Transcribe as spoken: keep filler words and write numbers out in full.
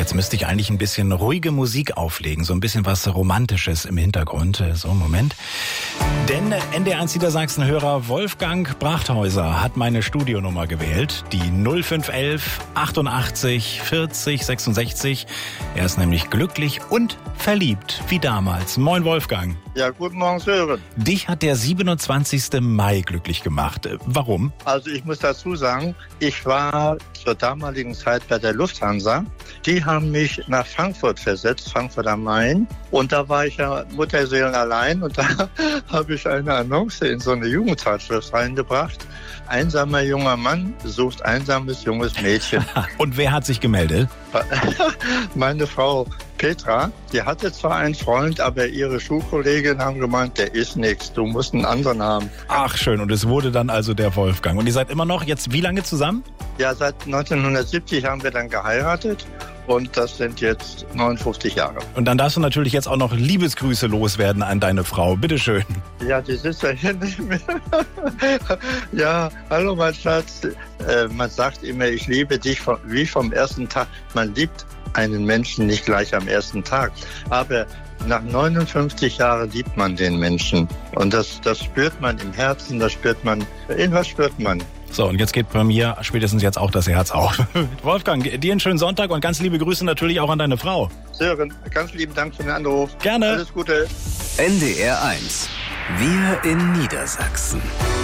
Jetzt müsste ich eigentlich ein bisschen ruhige Musik auflegen, so ein bisschen was Romantisches im Hintergrund. So, Moment. Denn N D R eins Niedersachsen-Hörer Wolfgang Brachthäuser hat meine Studionummer gewählt, die null fünf elf achtundachtzig vierzig sechsundsechzig. Er ist nämlich glücklich und verliebt, wie damals. Moin Wolfgang. Ja, guten Morgen, Sören. Dich hat der siebenundzwanzigste Mai glücklich gemacht. Warum? Also ich muss dazu sagen, ich war zur damaligen Zeit bei der Lufthansa. Die haben mich nach Frankfurt versetzt, Frankfurt am Main. Und da war ich ja Mutterseelen allein und da habe ich eine Annonce in so eine Jugendzeitschrift reingebracht. Einsamer junger Mann sucht einsames junges Mädchen. Und wer hat sich gemeldet? Meine Frau Petra, die hatte zwar einen Freund, aber ihre Schulkolleginnen haben gemeint, der ist nichts, du musst einen anderen haben. Ach schön, und es wurde dann also der Wolfgang. Und ihr seid immer noch jetzt wie lange zusammen? Ja, seit neunzehnhundertsiebzig haben wir dann geheiratet und das sind jetzt neunundfünfzig Jahre. Und dann darfst du natürlich jetzt auch noch Liebesgrüße loswerden an deine Frau. Bitteschön. Ja, die sitzt ja hier neben mir. Ja, hallo mein Schatz. Äh, man sagt immer, ich liebe dich vom, wie vom ersten Tag. Man liebt einen Menschen nicht gleich am ersten Tag, aber nach neunundfünfzig Jahren liebt man den Menschen. Und das, das spürt man im Herzen, das spürt man, irgendwas spürt man. So, und jetzt geht bei mir spätestens jetzt auch das Herz auf. Wolfgang, dir einen schönen Sonntag und ganz liebe Grüße natürlich auch an deine Frau. Sören, ganz lieben Dank für den Anruf. Gerne. Alles Gute. N D R eins. Wir in Niedersachsen.